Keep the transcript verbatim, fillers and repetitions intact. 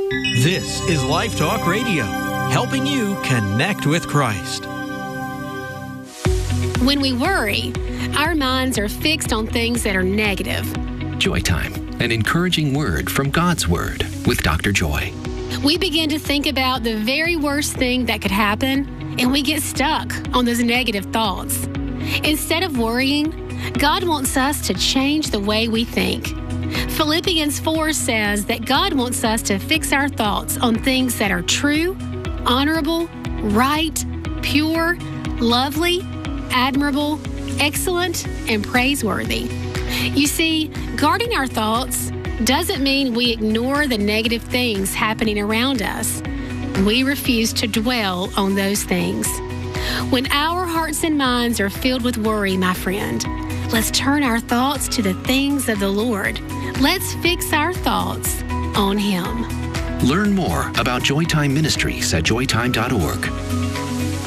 This is Life Talk Radio, helping you connect with Christ. When we worry, our minds are fixed on things that are negative. Joy Time, an encouraging word from God's Word with Doctor Joy. We begin to think about the very worst thing that could happen, and we get stuck on those negative thoughts. Instead of worrying, God wants us to change the way we think. Philippians four says that God wants us to fix our thoughts on things that are true, honorable, right, pure, lovely, admirable, excellent, and praiseworthy. You see, guarding our thoughts doesn't mean we ignore the negative things happening around us. We refuse to dwell on those things. When our hearts and minds are filled with worry, my friend, let's turn our thoughts to the things of the Lord. Let's fix our thoughts on Him. Learn more about Joy Time Ministries at joy time dot org.